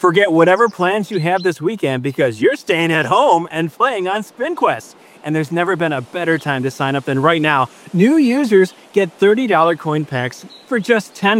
Forget whatever plans you have this weekend because you're staying at home and playing on SpinQuest. And there's never been a better time to sign up than right now. New users get $30 coin packs for just 10